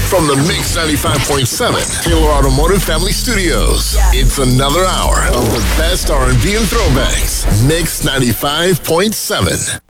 From the Mix 95.7 Taylor Automotive Family Studios, it's another hour of the best R&B and throwbacks. Mix 95.7.